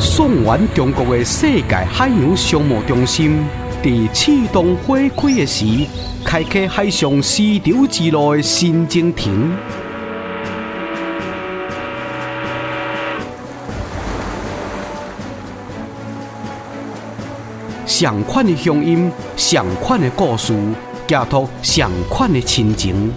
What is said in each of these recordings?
送完中国的世界海洋商务中心，在启动火开的时，开启海上丝绸之路的新征程。上款的乡音，上款的故事，寄托上款的亲情。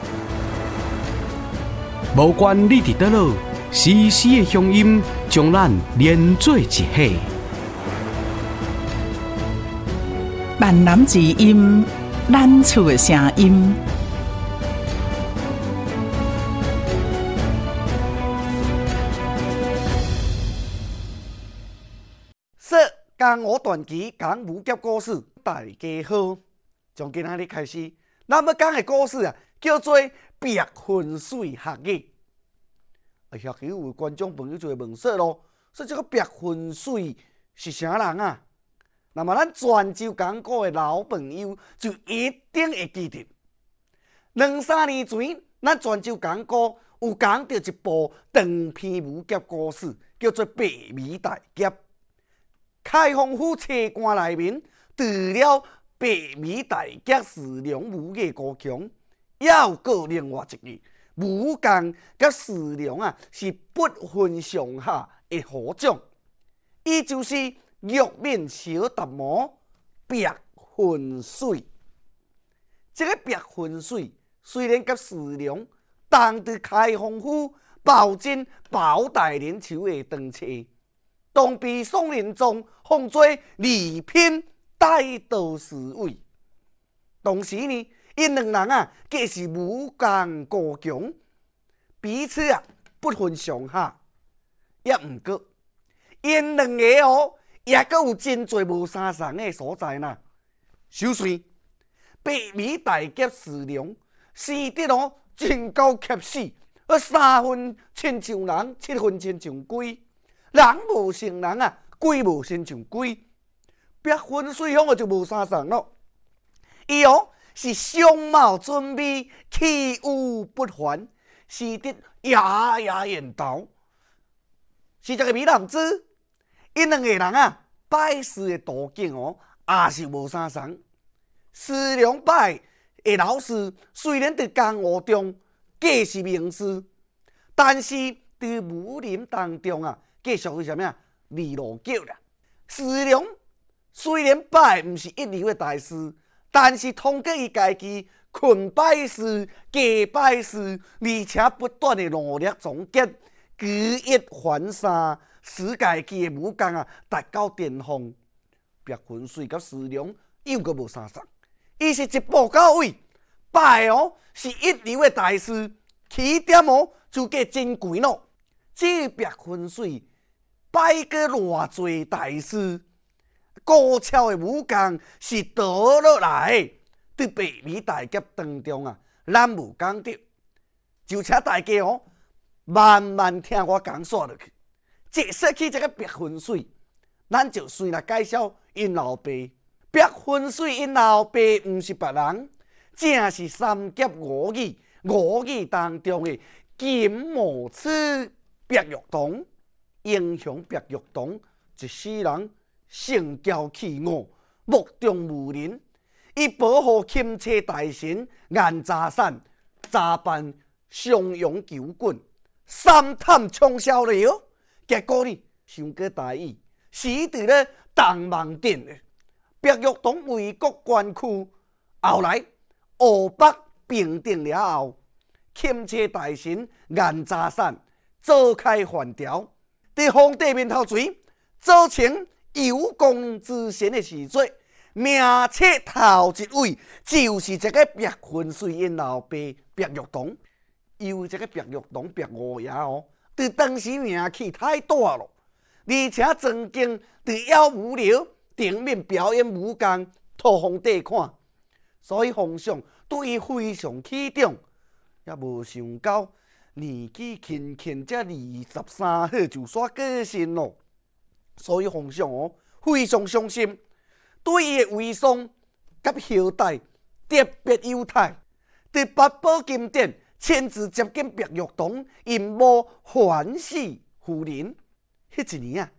无管你伫倒落，时时的乡音将咱连做一体。 万南之音，咱厝的声音。 江湖传奇，讲武侠故事，大家好。从今仔日开始，咱要讲的故事啊，叫做《白云水客语》。或许有观众朋友就会问说咯，说这个白云水是啥人啊？那么咱泉州港股的老朋友就一定会记得。2-3年前，咱泉州港股有讲到一部长篇武侠故事，叫做《白眉大侠》。开封府车官内面，除了白眉大侠史良武艺高强，也有个另外一个武功甲史良啊是不分上下的好将，伊就是玉面小达摩白云水。这个白云水虽然甲史良同伫开封府包进包大人手的长车。当被宋仁宗封做二品大道侍卫。当时呢，因两人啊，皆是武功高强，彼此啊不分上下。也毋过，因两个哦，也阁有真侪无相同的所在呢。首先，白眉大侠史良，生得哦真够恰死，3分亲像人，7分亲像鬼。人无成人啊，鬼无成像鬼。白云水乡就无相同咯。伊哦是相貌俊美，气宇不凡，是得牙牙眼桃，是一个美男子。因两个人啊，拜师的途径哦，也是无相同。史良拜的老师虽然伫江湖中皆是名师，但是伫武林当中啊。继续是啥物啊？二路脚啦。史良虽然拜毋是一流的大师，但是通过伊家己群拜师、假拜师，而且不断的努力总结，举一反三，使家己的武功啊达到巅峰。白云水甲史良又阁无相同，伊是一步到位，拜哦是一流的大师，起点哦就计真贵咯。这白云水拜过偌侪大师，高超的武功是倒落来。对白眉大侠当中啊，咱无讲到，就请大家哦，慢慢听我讲说落去。即说起这个白云水，咱就先来介绍因老爸。白云水因老爸毋是别人，正是三侠五义，五义当中的金毛刺白玉堂。英雄白玉堂一世人性骄气傲，目中无人。伊保护钦差大臣颜查善，查办襄阳九滚，三探冲销了。结果呢，伤过大意，死伫咧东望殿的白玉堂为国捐躯。后来湖北平定了后，钦差大臣颜查善召开还朝。伫皇帝面头前，做成有功之臣的事迹，名册头一位就是这个白云水因老爸白玉堂。因为这个白玉堂白五爷哦，伫当时名气太大了，而且曾经伫妖无聊顶面表演武功，讨皇帝看，所以皇上对伊非常器重。也无想到。年纪轻轻才23岁就煞过身咯，所以皇上哦非常伤心，对伊的威霜甲后代特别优待。伫八宝金殿亲自接见白玉堂，因母欢喜夫人。迄一年啊，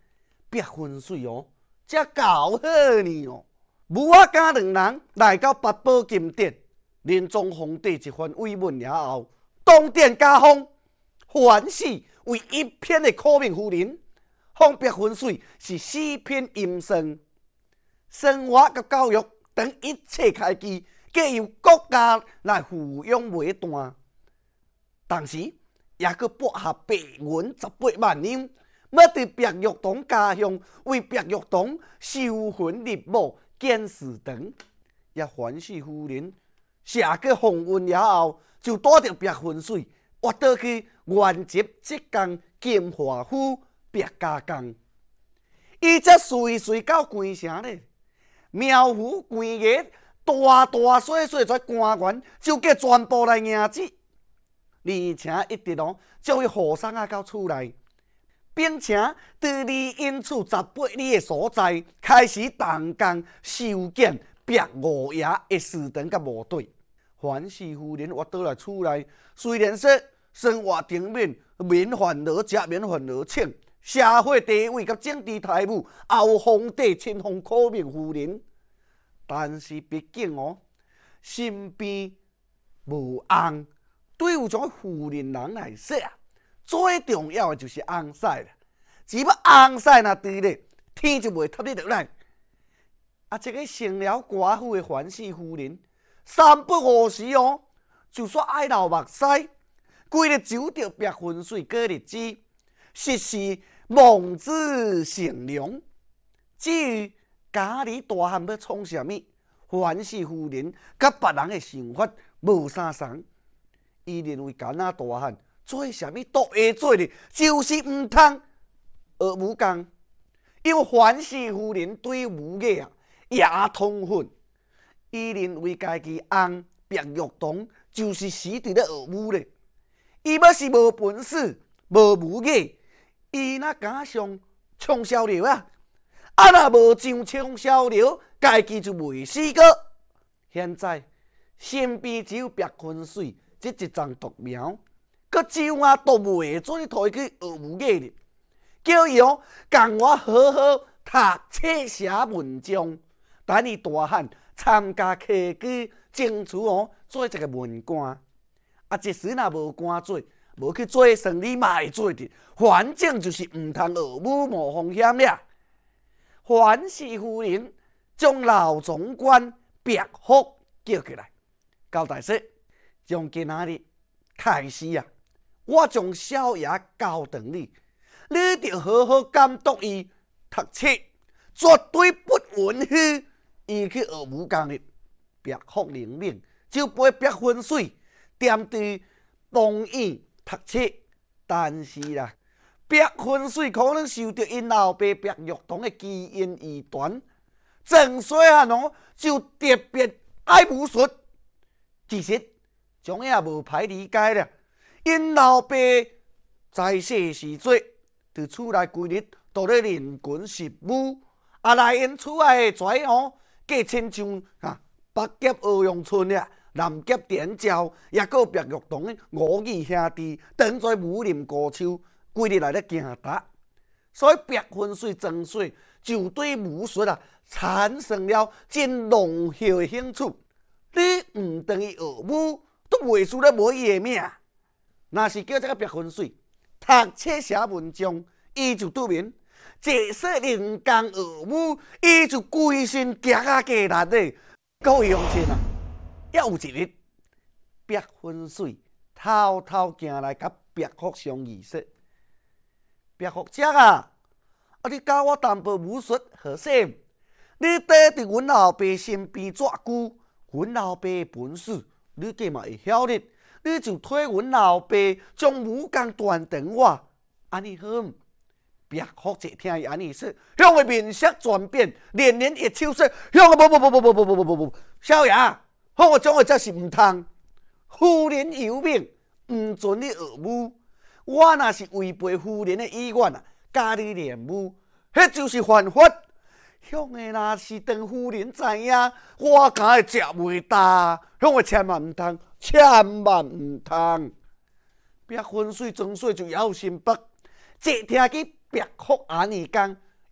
白云水哦，遮搞好呢哦。武阿家两人来到八宝金殿，仁宗皇帝一番慰问了后，当殿加封欢喜为一片的苦命夫人，封白云水是四品阴生。生活甲教育等一切开支，皆由国家来抚养尾段。同时，也阁拨下白银18万两，要伫白玉堂家乡为白玉堂收魂立墓建祠堂。也欢喜夫人写过鸿运了后，就带着白云水挖倒去原籍浙江金华府白家江。伊则随随到关城咧。庙府关爷大大小小跩官员就计全部来迎旨，而且一直将伊护送到厝内，并且伫离因厝18里的所在开始动工修建白五爷的祠堂甲墓地。欢喜夫人活倒来厝内，虽然说生活顶面免烦恼食，免烦恼请。社会地位甲政治态度，后皇帝亲封苦命夫人，但是毕竟身边无翁，对有种妇人人来说最重要的就是翁婿啦。只要翁婿若伫咧，天就袂塌你落来。这个成了寡妇的欢喜夫人，三不五时就煞爱流目屎，规日揪着白云水过日子，实是望子成龙。至于家里大汉要创啥物，欢喜夫人甲别人的想法无相同。伊认为囡仔大汉做啥物都会做哩，就是唔通学武功。因为欢喜夫人对武艺也通混，伊认为家己翁白玉堂就是死伫咧学武咧。伊要是无本事、无武艺，伊哪敢上冲销流啊？若无上冲销流，家己就袂死过。现在身边只有白云水这一张独苗，佮酒啊都袂准推去学武艺哩。叫伊共我好好读册写文章，等伊大汉参加科举，争取做一个文官。即使若无官做，无去做生理嘛会做的，反正就是唔通学武无风险了。欢喜夫人将老总管白福叫起来，交代说：从今仔日开始我将少爷交给你，你着好好监督伊读册，绝对不允许伊去学武功的。白福领令，就陪白云水踮伫房院读册。但是白云水可能受到因老爸白玉堂的基因遗传，从细汉就特别爱武术。其实总也无歹理解了，因老爸在世时阵，伫厝内规日都咧练拳习武，来因厝内的跩计亲像北劫欧阳春南劫田昭，也有白玉堂的五义兄弟，当作武林高手，规日来咧行达。所以白云水从小就对武术产生了真浓厚的兴趣。你唔等于学武，都袂输咧无伊的命。若是叫这个白云水读册写文章，伊就拄面；坐说练功学武，伊就规身行啊加力的。各位乡亲也有一日，白云水偷偷行来甲白福相议说：白福姐你教我淡薄武术好势？你跟伫阮老爸身边遮久，阮老爸的本事你计嘛会晓哩？你就替阮老爸将武功传传我，安尼好唔？白福一听伊安尼说，向个面色转变，连连一手说：向个不，少爷，向我讲的这是唔通。夫人有命，唔准你学武。我若是违背夫人的意愿教你练武，迄就是犯法。向个若是当夫人知影，我敢会食袂大。向个千万唔通，千万唔通。白云水从小就有心北，这听见白福安尼讲，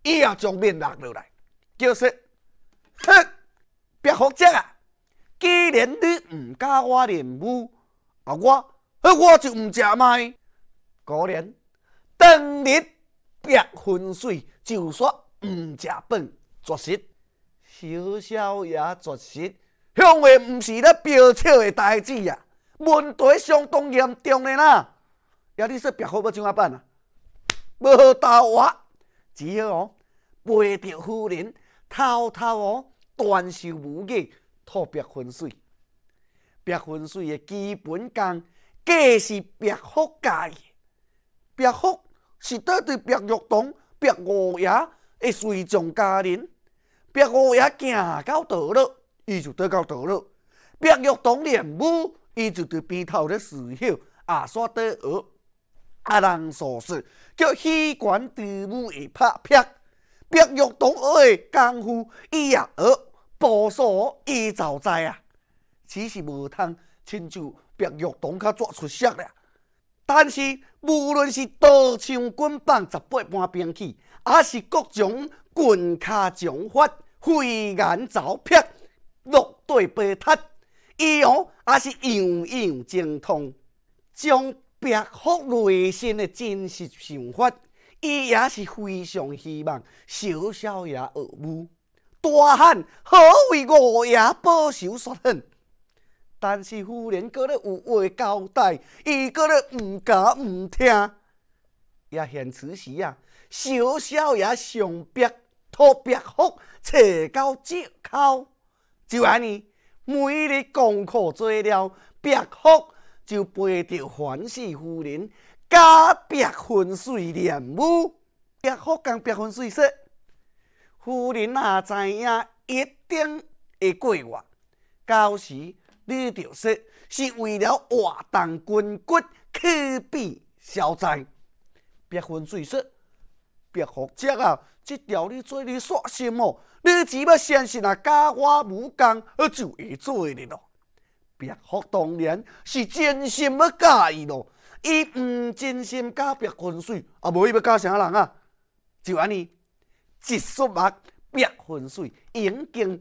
伊也将面落落来，叫说：哼，白虎姐啊！既然你唔甲我练武，我就唔食麦。果然，当日白云水就说唔食饭，绝食。小少爷绝食，向的唔是咧飙笑的代志啊，问题相当严重的啦。要你说白虎要怎啊办啊？无道话，只好陪着夫人偷偷传授武艺，吐白云水。白云水的基本功，皆是白虎教的。白虎是倒对白玉堂、白五爷的随从家人。白五爷行到道路，伊就倒到道路；白玉堂练武，伊就伫边头咧侍候，下山倒学。人所说，叫虚关之武会拍劈。白玉堂学的功夫，伊也学，部署伊就知啊。只是无通亲像白玉堂较足出色啦。但是无论是刀枪棍棒18般兵器，还是各种棍卡掌法、飞檐走劈、落地爬踢，伊也是样样精通。将白虎内心的真实想法，伊也是非常希望小少爷学武。大汉何为五爷报仇雪恨？但是夫人搁咧有话交代，伊搁咧唔敢唔听。也现此时啊，小少爷上白托白虎找到借口，就安尼每日功课做了，白虎就陪着环氏夫人加白云水练武。白虎跟白云水说：“夫人若知影，一定会过我。到时你就说是为了活动筋骨，去比消灾。”白云水说：“白虎姐啊，这条你做你煞心哦，你只要先是教我武功，就会做的咯。”白虎当然是真心要教伊咯，伊唔真心教白云水，无伊要教啥人啊？就安尼，一束目，白云水已经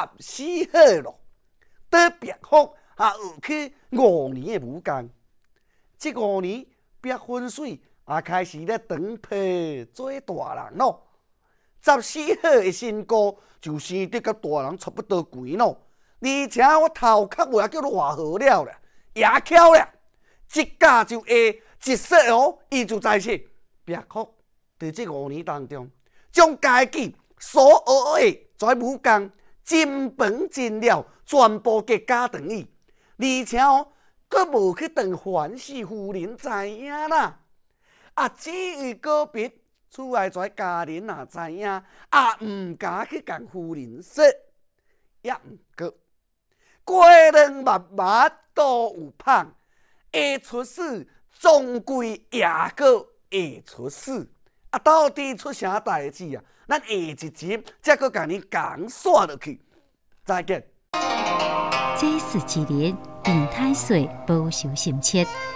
14岁咯。对白虎也学去5年的武功，这5年白云水也开始咧长皮做大人咯。14岁的身高就生得甲大人差不多悬咯。而且我头壳也叫偌好了啦，也巧啦，一教就会一说哦，伊就知识。白虎在这5年当中，将家己所学的在武功真本真了，全部给教长伊，而且佫无去当环氏夫人知影啦。至于个别厝内跩家人也知影，也唔敢去共夫人说，也毋过。过人密密都有芳，会出事终归也个会出事。到底出啥代志啊？咱下一集再搁甲你讲煞落去。再见。 这是一日用太岁保守心切。